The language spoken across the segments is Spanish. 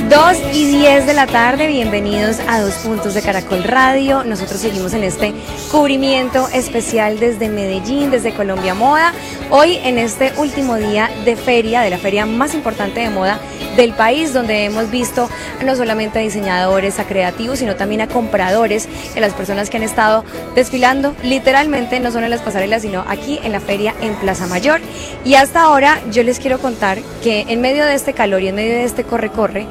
2:10 de la tarde, bienvenidos a Dos Puntos de Caracol Radio. Nosotros seguimos en este cubrimiento especial desde Medellín, desde Colombia Moda. Hoy en este último día de feria, de la feria más importante de moda del país, donde hemos visto no solamente a diseñadores, a creativos, sino también a compradores, de las personas que han estado desfilando literalmente, no solo en las pasarelas, sino aquí en la feria en Plaza Mayor. Y hasta ahora yo les quiero contar que en medio de este calor y en medio de este corre-corre,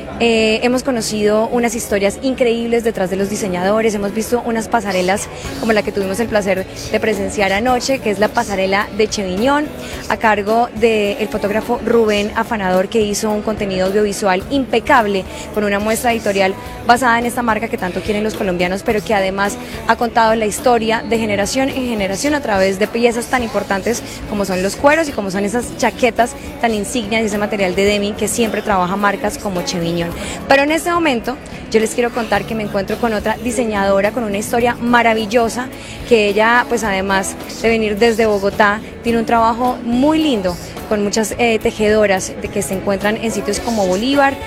hemos conocido unas historias increíbles detrás de los diseñadores, hemos visto unas pasarelas como la que tuvimos el placer de presenciar anoche, que es la pasarela de Cheviñón, a cargo del fotógrafo Rubén Afanador, que hizo un contenido audiovisual impecable con una muestra editorial basada en esta marca que tanto quieren los colombianos, pero que además ha contado la historia de generación en generación a través de piezas tan importantes como son los cueros y como son esas chaquetas tan insignias y ese material de denim que siempre trabaja marcas como Cheviñón. Pero en este momento yo les quiero contar que me encuentro con otra diseñadora con una historia maravillosa, que ella, pues además de venir desde Bogotá, tiene un trabajo muy lindo con muchas tejedoras que se encuentran en sitios como Bolívar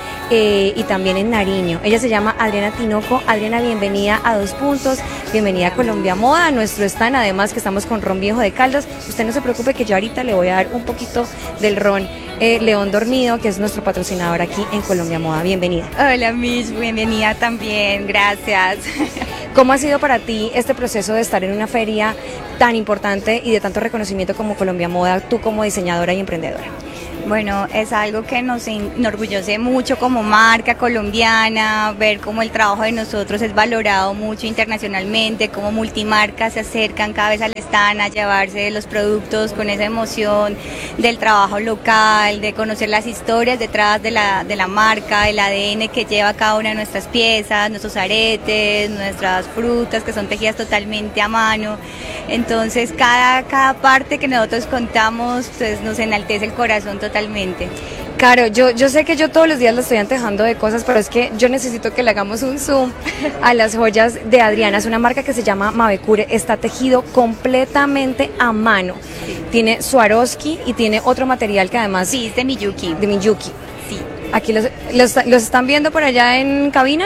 y también en Nariño. Ella se llama Adriana Tinoco. Adriana, bienvenida a Dos Puntos, bienvenida a Colombia Moda, a nuestro stand, además que estamos con ron viejo de Caldas. Usted no se preocupe que yo ahorita le voy a dar un poquito del ron León Dormido, que es nuestro patrocinador aquí en Colombia Moda. Bienvenida. Hola Miss, bienvenida también, gracias. ¿Cómo ha sido para ti este proceso de estar en una feria tan importante y de tanto reconocimiento como Colombia Moda, tú como diseñadora y emprendedora? Bueno, es algo que nos enorgullece mucho como marca colombiana, ver cómo el trabajo de nosotros es valorado mucho internacionalmente, cómo multimarcas se acercan cada vez al stand a llevarse los productos con esa emoción del trabajo local, de conocer las historias detrás de la marca, el ADN que lleva cada una de nuestras piezas, nuestros aretes, nuestras frutas que son tejidas totalmente a mano. Entonces cada parte que nosotros contamos pues, nos enaltece el corazón totalmente. Claro, yo sé que yo todos los días le estoy antejando de cosas, pero es que yo necesito que le hagamos un zoom a las joyas de Adriana. Es una marca que se llama Mavecure, está tejido completamente a mano. Tiene Swarovski y tiene otro material que además... Sí, es de Miyuki. De Miyuki. Sí. Aquí los están viendo por allá en cabina.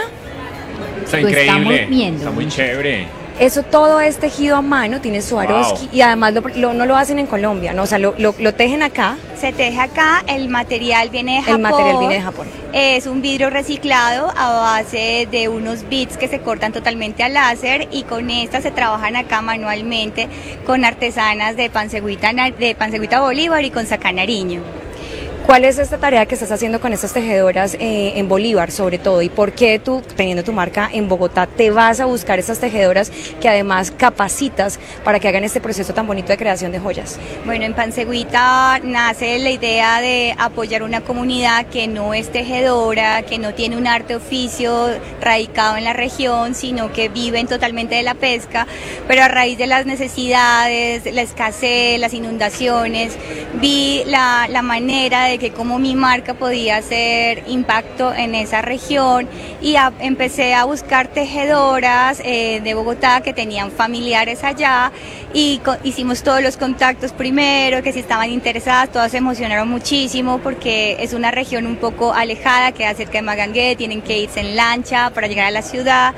Está increíble, está muy chévere. Eso todo es tejido a mano, tiene Swarovski, wow. Y además no lo hacen en Colombia, ¿no? O sea, lo tejen acá. Se teje acá, el material viene de Japón. El material viene de Japón. Es un vidrio reciclado a base de unos bits que se cortan totalmente al láser y con estas se trabajan acá manualmente con artesanas de Pansegüita Bolívar y con Sacanariño. ¿Cuál es esta tarea que estás haciendo con estas tejedoras en Bolívar sobre todo? ¿Y por qué tú, teniendo tu marca en Bogotá, te vas a buscar estas tejedoras que además capacitas para que hagan este proceso tan bonito de creación de joyas? Bueno, en Pansegüita nace la idea de apoyar una comunidad que no es tejedora, que no tiene un arte oficio radicado en la región, sino que viven totalmente de la pesca, pero a raíz de las necesidades, la escasez, las inundaciones, vi la manera de que como mi marca podía hacer impacto en esa región y empecé a buscar tejedoras de Bogotá que tenían familiares allá y hicimos todos los contactos primero, que si estaban interesadas, todas se emocionaron muchísimo porque es una región un poco alejada, queda cerca de Magangué, tienen que irse en lancha para llegar a la ciudad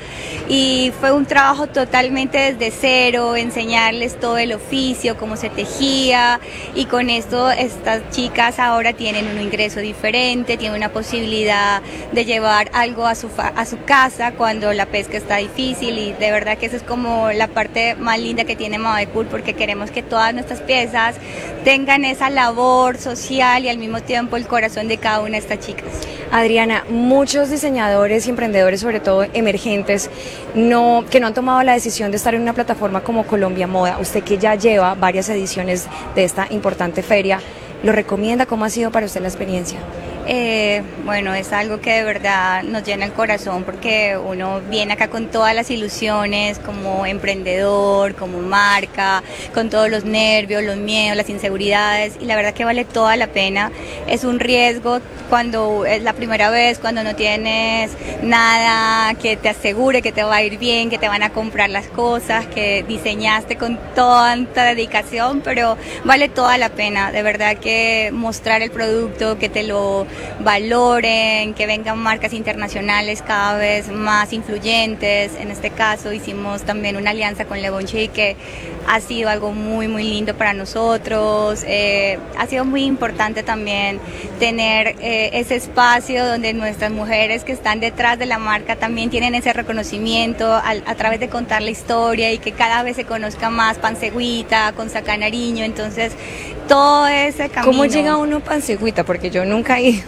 y fue un trabajo totalmente desde cero, enseñarles todo el oficio, cómo se tejía y con esto estas chicas ahora tienen un ingreso diferente, tienen una posibilidad de llevar algo a su casa cuando la pesca está difícil y de verdad que esa es como la parte más linda que tiene Mavecure porque queremos que todas nuestras piezas tengan esa labor social y al mismo tiempo el corazón de cada una de estas chicas. Adriana, muchos diseñadores y emprendedores, sobre todo emergentes, que no han tomado la decisión de estar en una plataforma como Colombia Moda, usted que ya lleva varias ediciones de esta importante feria, ¿lo recomienda? ¿Cómo ha sido para usted la experiencia? Bueno, es algo que de verdad nos llena el corazón porque uno viene acá con todas las ilusiones como emprendedor, como marca, con todos los nervios, los miedos, las inseguridades y la verdad que vale toda la pena. Es un riesgo cuando es la primera vez, cuando no tienes nada que te asegure que te va a ir bien, que te van a comprar las cosas, que diseñaste con tanta dedicación, pero vale toda la pena, de verdad que mostrar el producto, que te lo valoren, que vengan marcas internacionales cada vez más influyentes. En este caso hicimos también una alianza con Givenchy que ha sido algo muy muy lindo para nosotros. Ha sido muy importante también tener ese espacio donde nuestras mujeres que están detrás de la marca también tienen ese reconocimiento a través de contar la historia y que cada vez se conozca más Pansegüita con Sacá Nariño. Entonces todo ese camino. ¿Cómo llega uno a Pansegüita? Porque yo nunca he ido.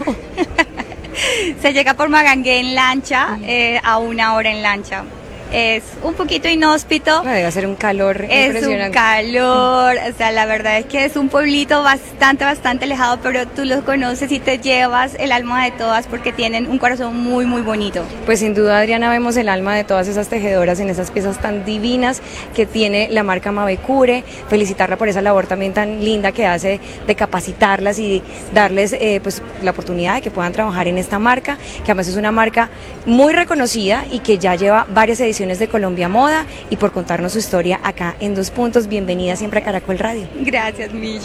Se llega por Magangué en lancha, a 1 hora en lancha. Es un poquito inhóspito. Debe ser un calor impresionante. Es un calor, o sea, la verdad es que es un pueblito bastante alejado, pero tú los conoces y te llevas el alma de todas porque tienen un corazón muy muy bonito. Pues sin duda, Adriana, vemos el alma de todas esas tejedoras en esas piezas tan divinas que tiene la marca Mavecure. Felicitarla por esa labor también tan linda que hace de capacitarlas y darles pues la oportunidad de que puedan trabajar en esta marca, que además es una marca muy reconocida y que ya lleva varias ediciones de Colombia Moda, y por contarnos su historia acá en 2 Puntos. Bienvenida siempre a Caracol Radio. Gracias, Mich.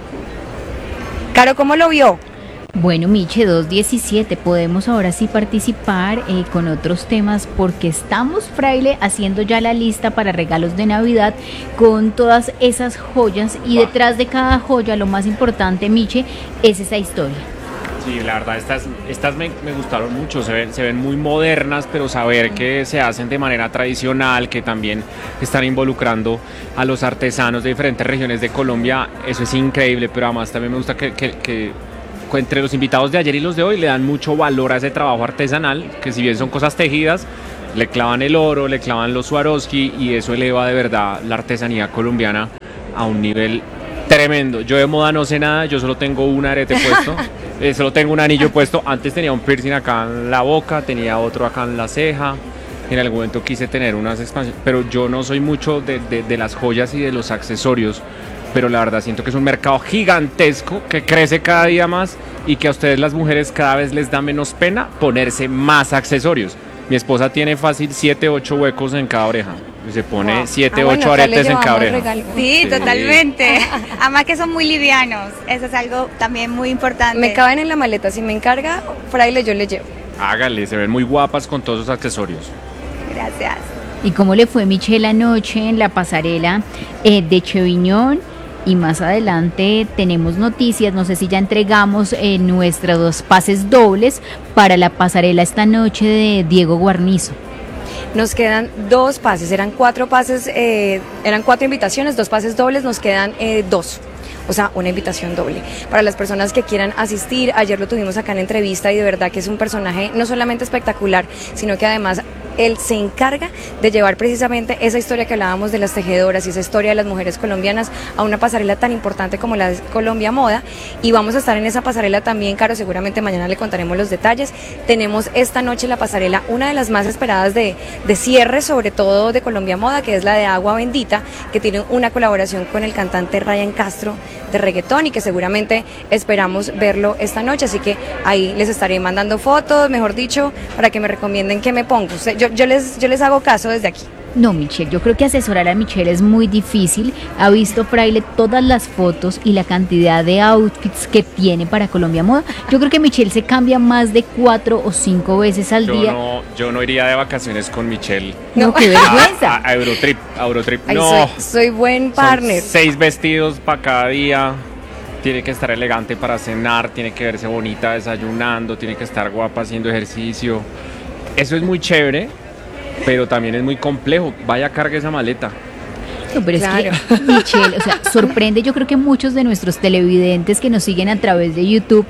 Caro, ¿cómo lo vio? Bueno, Miche, 2:17, podemos ahora sí participar con otros temas porque estamos, Fraile, haciendo ya la lista para regalos de Navidad con todas esas joyas, y detrás de cada joya lo más importante, Miche, es esa historia. Sí, la verdad, estas me gustaron mucho, se ven muy modernas, pero saber que se hacen de manera tradicional, que también están involucrando a los artesanos de diferentes regiones de Colombia, eso es increíble. Pero además también me gusta que entre los invitados de ayer y los de hoy le dan mucho valor a ese trabajo artesanal, que si bien son cosas tejidas, le clavan el oro, le clavan los Swarovski, y eso eleva de verdad la artesanía colombiana a un nivel tremendo. Yo de moda no sé nada, yo solo tengo un arete puesto, solo tengo un anillo puesto. Antes tenía un piercing acá en la boca, tenía otro acá en la ceja. En algún momento quise tener unas expansiones, pero yo no soy mucho de las joyas y de los accesorios. Pero la verdad siento que es un mercado gigantesco que crece cada día más, y que a ustedes las mujeres cada vez les da menos pena ponerse más accesorios. Mi esposa tiene fácil 7, 8 huecos en cada oreja. Se pone 7, 8 aretes en cada oreja. Sí, totalmente. Además que son muy livianos. Eso es algo también muy importante. Me caben en la maleta. Si me encarga, Fraile, yo le llevo. Hágale, se ven muy guapas con todos esos accesorios. Gracias. ¿Y cómo le fue, Michelle, anoche en la pasarela de Cheviñón? Y más adelante tenemos noticias, no sé si ya entregamos nuestros 2 pases dobles para la pasarela esta noche de Diego Guarnizo. Nos quedan 2 pases, eran 4 pases, eran 4 invitaciones, 2 pases dobles, nos quedan 2. O sea, una invitación doble. Para las personas que quieran asistir, ayer lo tuvimos acá en entrevista y de verdad que es un personaje no solamente espectacular, sino que además él se encarga de llevar precisamente esa historia que hablábamos de las tejedoras y esa historia de las mujeres colombianas a una pasarela tan importante como la de Colombia Moda, y vamos a estar en esa pasarela también, Caro, seguramente mañana le contaremos los detalles. Tenemos esta noche la pasarela, una de las más esperadas de cierre, sobre todo de Colombia Moda, que es la de Agua Bendita, que tiene una colaboración con el cantante Ryan Castro de reggaetón, y que seguramente esperamos verlo esta noche, así que ahí les estaré mandando fotos, mejor dicho, para que me recomienden qué me pongo. Yo les hago caso desde aquí. No, Michelle, yo creo que asesorar a Michelle es muy difícil. Ha visto, Fraile, todas las fotos y la cantidad de outfits que tiene para Colombia Moda. Yo creo que Michelle se cambia más de 4 o 5 veces al día. Yo no iría de vacaciones con Michelle. No, qué vergüenza. A Eurotrip. Ay, no. Soy buen partner. Son 6 vestidos para cada día. Tiene que estar elegante para cenar, tiene que verse bonita desayunando, tiene que estar guapa haciendo ejercicio. Eso es muy chévere, pero también es muy complejo. Vaya, cargue esa maleta. No, pero claro. Es que, Michelle, o sea, sorprende, yo creo que muchos de nuestros televidentes que nos siguen a través de YouTube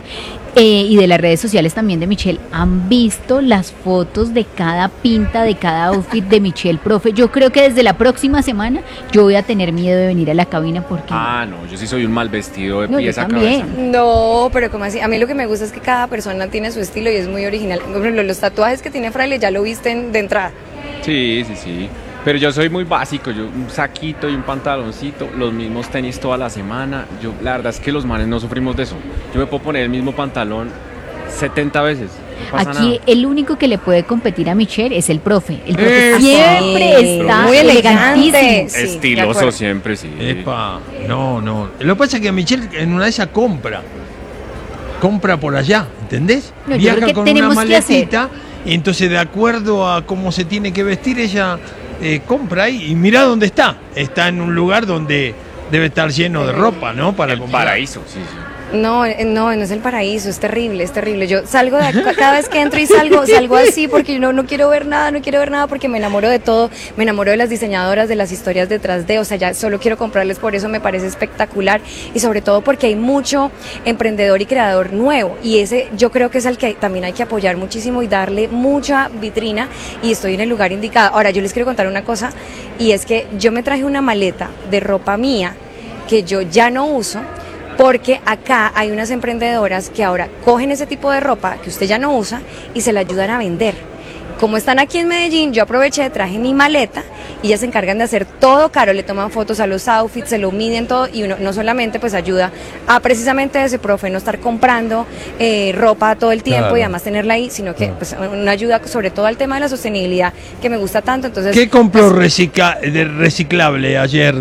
y de las redes sociales también de Michelle han visto las fotos de cada pinta, de cada outfit de Michelle, profe. Yo creo que desde la próxima semana yo voy a tener miedo de venir a la cabina porque... No, yo sí soy un mal vestido de pies a cabeza. No, pero como así, a mí lo que me gusta es que cada persona tiene su estilo y es muy original. Por ejemplo, los tatuajes que tiene Fraile ya lo visten de entrada. Sí. Pero yo soy muy básico, yo un saquito y un pantaloncito, los mismos tenis toda la semana. La verdad es que los manes no sufrimos de eso. Yo me puedo poner el mismo pantalón 70 veces. No pasa Aquí nada. El único que le puede competir a Michelle es el profe. El profe siempre está muy elegantísimo. Sí, estiloso siempre, sí. Epa, no. Lo que pasa es que Michelle en una de esas compra por allá, ¿entendés? No, yo Viaja creo que con tenemos una que hacer. maletita y entonces de acuerdo a cómo se tiene que vestir ella compra ahí y mira dónde está. Está en un lugar donde debe estar lleno de ropa, ¿no? Para el comprar. paraíso, sí, sí. No es el paraíso, es terrible, es terrible. Yo salgo de acá, cada vez que entro y salgo así porque no quiero ver nada porque me enamoro de todo, me enamoro de las diseñadoras, de las historias detrás de, o sea, ya solo quiero comprarles, por eso me parece espectacular y sobre todo porque hay mucho emprendedor y creador nuevo y ese yo creo que es al que también hay que apoyar muchísimo y darle mucha vitrina y estoy en el lugar indicado. Ahora, yo les quiero contar una cosa y es que yo me traje una maleta de ropa mía que yo ya no uso, porque acá hay unas emprendedoras que ahora cogen ese tipo de ropa que usted ya no usa y se la ayudan a vender. Como están aquí en Medellín, yo aproveché, traje mi maleta y ellas se encargan de hacer todo caro, le toman fotos a los outfits, se lo miden todo y uno no solamente pues ayuda a precisamente ese profe no estar comprando ropa todo el tiempo, claro, y además tenerla ahí, sino que pues una ayuda sobre todo al tema de la sostenibilidad que me gusta tanto. Entonces, ¿qué compró pues, de reciclable ayer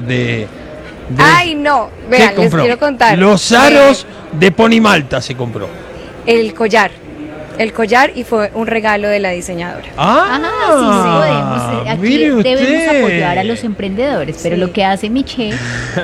Ay, no, vean, les quiero contar. Los aros de Pony Malta se compró. El collar y fue un regalo de la diseñadora. Sí, podemos. Aquí debemos apoyar a los emprendedores, pero lo que hace Michelle,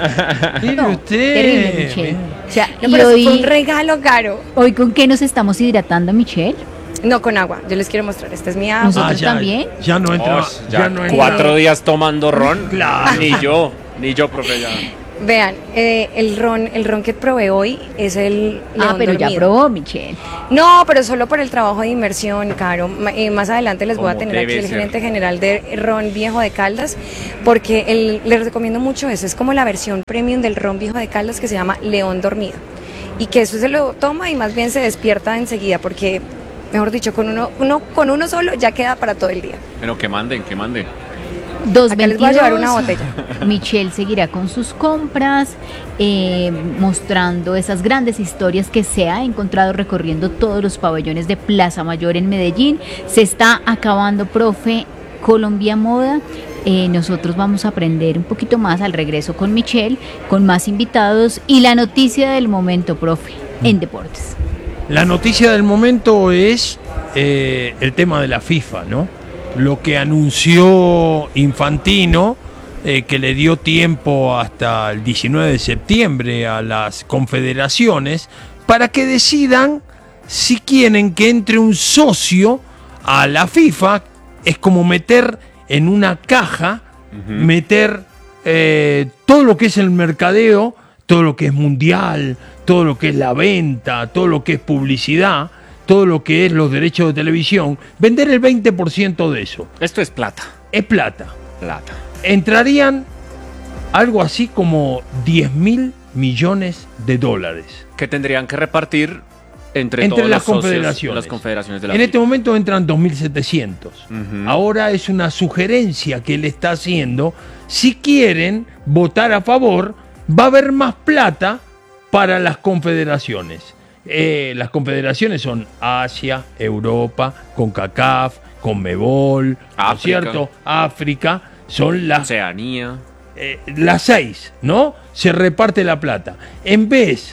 terrible Michelle. O sea, no, pero hoy, fue un regalo caro. ¿Hoy con qué nos estamos hidratando, Michelle? No, con agua. Yo les quiero mostrar. Esta es mi agua. ¿Nosotros también? Ya no entra. Ya no entra. 4 días tomando ron. Claro. Ni yo, profe, ya. Vean, el ron que probé hoy es el León pero dormido. Ya probó, Michelle. No, pero solo por el trabajo de inmersión, Caro. Más adelante les voy a tener aquí el gerente general de Ron Viejo de Caldas, porque les recomiendo mucho eso. Es como la versión premium del Ron Viejo de Caldas que se llama León dormido. Y que eso se lo toma y más bien se despierta enseguida, porque, mejor dicho, con uno solo ya queda para todo el día. Pero que manden. 222, acá les voy a llevar una botella. Michelle seguirá con sus compras, mostrando esas grandes historias que se ha encontrado recorriendo todos los pabellones de Plaza Mayor en Medellín. Se está acabando, profe, Colombia Moda. Nosotros vamos a aprender un poquito más al regreso con Michelle, con más invitados y la noticia del momento, profe, en deportes. La noticia del momento es el tema de la FIFA, ¿no? Lo que anunció Infantino, que le dio tiempo hasta el 19 de septiembre a las confederaciones para que decidan si quieren que entre un socio a la FIFA. Es como meter en una caja, meter todo lo que es el mercadeo, todo lo que es mundial, todo lo que es la venta, todo lo que es publicidad, todo lo que es los derechos de televisión, vender el 20% de eso. Esto es plata. Es plata. Entrarían algo así como 10.000 millones de dólares. Que tendrían que repartir entre las las confederaciones. Confederaciones de la En FIFA. este momento entran 2.700. Ahora es una sugerencia que él está haciendo. Si quieren votar a favor, va a haber más plata para las confederaciones. Las confederaciones son Asia, Europa, CONCACAF, CONMEBOL, ¿no es cierto? África, son las... Oceanía. Las 6, ¿no? Se reparte la plata. En vez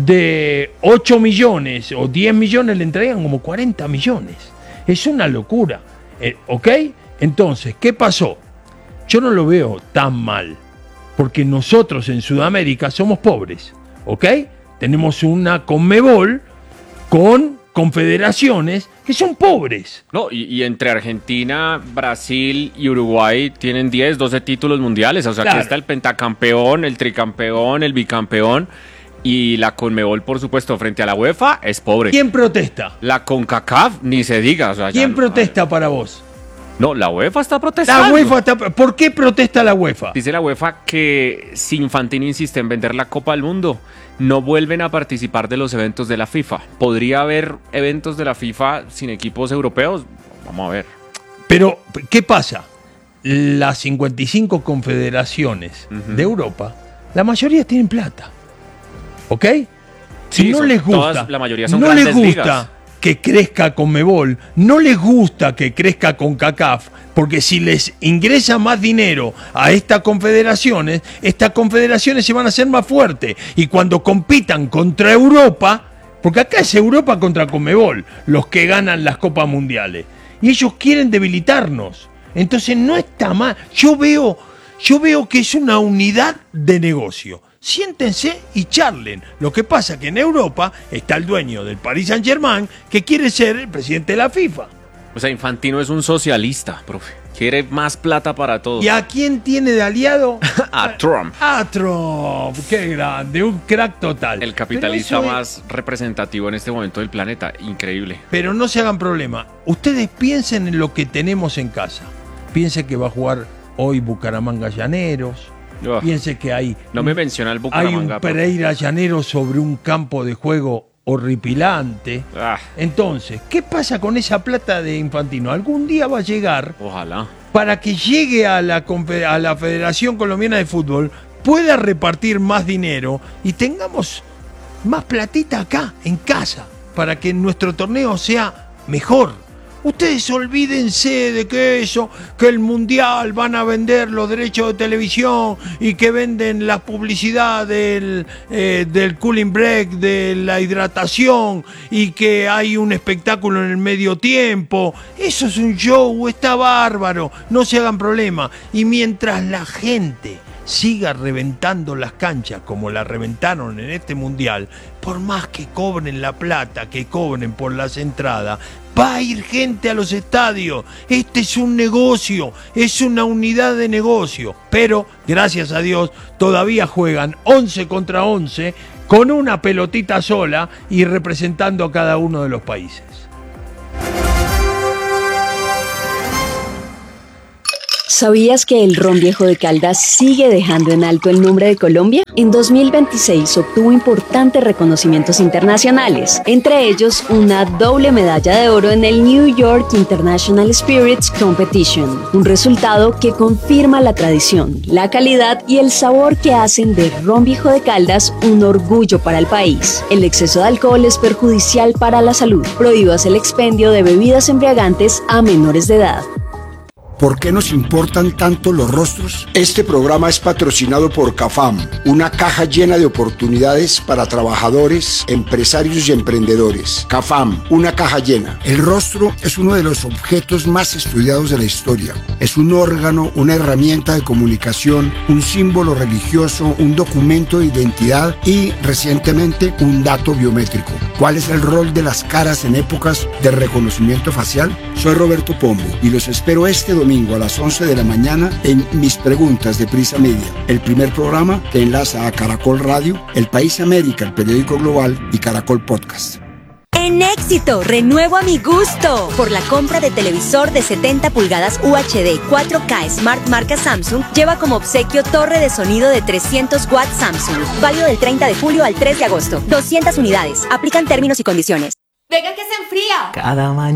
de 8 millones o 10 millones, le entregan como 40 millones. Es una locura. ¿Ok? Entonces, ¿qué pasó? Yo no lo veo tan mal, porque nosotros en Sudamérica somos pobres, ¿ok? Tenemos una CONMEBOL con confederaciones que son pobres. No, y entre Argentina, Brasil y Uruguay tienen 10, 12 títulos mundiales. O sea, claro, que está el pentacampeón, el tricampeón, el bicampeón. Y la CONMEBOL, por supuesto, frente a la UEFA, es pobre. ¿Quién protesta? La CONCACAF, ni se diga. O sea, ¿quién protesta para vos? No, la UEFA está protestando. La UEFA está... ¿Por qué protesta la UEFA? Dice la UEFA que si Infantino insiste en vender la Copa del Mundo, no vuelven a participar de los eventos de la FIFA. ¿Podría haber eventos de la FIFA sin equipos europeos? Vamos a ver. Pero, ¿qué pasa? Las 55 confederaciones de Europa, la mayoría tienen plata. ¿Ok? Sí, no les gusta. Todas, la mayoría son no grandes les gusta ligas. Que crezca CONMEBOL, no les gusta que crezca CONCACAF, porque si les ingresa más dinero a estas confederaciones se van a hacer más fuertes. Y cuando compitan contra Europa, Porque acá es Europa contra Conmebol, los que ganan las Copas Mundiales. Y ellos quieren debilitarnos. Entonces no está mal. Yo veo que es una unidad de negocio. Siéntense y charlen. Lo que pasa es que en Europa está el dueño del Paris Saint-Germain que quiere ser el presidente de la FIFA. O sea, Infantino es un socialista, profe. Quiere más plata para todos. ¿Y a quién tiene de aliado? A Trump. A Trump. Qué grande, un crack total. El capitalista más representativo en este momento del planeta. Increíble. Pero no se hagan problema. Ustedes piensen en lo que tenemos en casa. Piensen que va a jugar hoy Bucaramanga Llaneros. Piense que hay... No me menciona el Bucaramanga. Hay un Pereira Llaneros sobre un campo de juego horripilante. Entonces, ¿qué pasa con esa plata de Infantino? Algún día va a llegar. Ojalá. Para que llegue a la Federación Colombiana de Fútbol, pueda repartir más dinero y tengamos más platita acá, en casa, para que nuestro torneo sea mejor. Ustedes olvídense de que el Mundial van a vender los derechos de televisión y que venden la publicidad del cooling break, de la hidratación y que hay un espectáculo en el medio tiempo. Eso es un show, está bárbaro, no se hagan problema. Y mientras la gente siga reventando las canchas como la reventaron en este Mundial, por más que cobren la plata, que cobren por las entradas, va a ir gente a los estadios. Este es un negocio, es una unidad de negocio. Pero, gracias a Dios, todavía juegan 11 contra 11 con una pelotita sola y representando a cada uno de los países. ¿Sabías que el ron Viejo de Caldas sigue dejando en alto el nombre de Colombia? En 2026 obtuvo importantes reconocimientos internacionales, entre ellos una doble medalla de oro en el New York International Spirits Competition, un resultado que confirma la tradición, la calidad y el sabor que hacen de ron Viejo de Caldas un orgullo para el país. El exceso de alcohol es perjudicial para la salud. Prohíbas el expendio de bebidas embriagantes a menores de edad. ¿Por qué nos importan tanto los rostros? Este programa es patrocinado por CAFAM, una caja llena de oportunidades para trabajadores, empresarios y emprendedores. CAFAM, una caja llena. El rostro es uno de los objetos más estudiados de la historia. Es un órgano, una herramienta de comunicación, un símbolo religioso, un documento de identidad y, recientemente, un dato biométrico. ¿Cuál es el rol de las caras en épocas de reconocimiento facial? Soy Roberto Pombo y los espero este domingo a las 11 de la mañana en Mis Preguntas de Prisa Media, el primer programa que enlaza a Caracol Radio, El País América, el periódico global y Caracol Podcast. En Éxito, renuevo a mi gusto. Por la compra de televisor de 70 pulgadas UHD 4K Smart marca Samsung, lleva como obsequio torre de sonido de 300 watts Samsung. Válido del 30 de julio al 3 de agosto. 200 unidades. Aplican términos y condiciones. ¡Venga que se enfría! Cada mañana